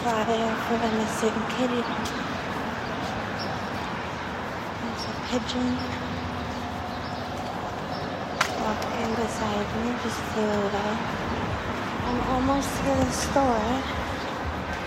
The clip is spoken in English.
flyer for a missing kitty. There's a pigeon walking beside me just the other way. I'm almost to the store.